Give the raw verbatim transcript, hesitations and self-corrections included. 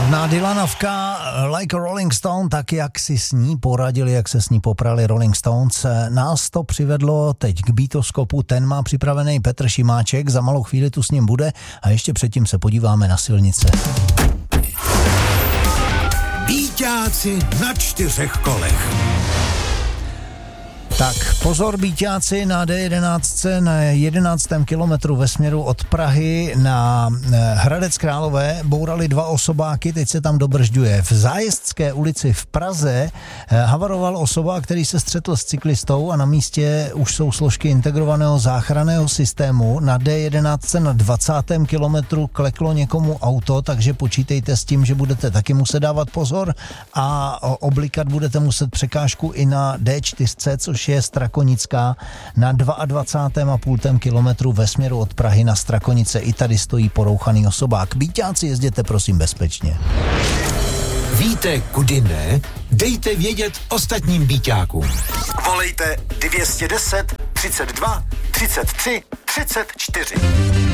Slavná Dylanovka Like a Rolling Stone, tak jak si s ní poradili, jak se s ní poprali Rolling Stones. Nás to přivedlo teď k Beatoskopu, ten má připravený Petr Šimáček, za malou chvíli tu s ním bude a ještě předtím se podíváme na silnice. Bíťáci na čtyřech kolech. Tak pozor bíťáci, na D jedenáct na jedenáctém kilometru ve směru od Prahy na Hradec Králové bourali dva osobáky, teď se tam dobržďuje. V Zájezdské ulici v Praze havaroval osobák, který se střetl s cyklistou a na místě už jsou složky integrovaného záchranného systému. Na D jedenáct na dvacátém kilometru kleklo někomu auto, takže počítejte s tím, že budete taky muset dávat pozor a oblikat budete muset překážku i na D čtyři, což je Strakonická na dvacátém druhém a půl kilometru ve směru od Prahy na Strakonice. I tady stojí porouchaný osobák. Bíťáci, jezděte prosím bezpečně. Víte, kudy ne? Dejte vědět ostatním bíťákům. Volejte dvě stě deset, třicet dva, třicet tři, třicet čtyři.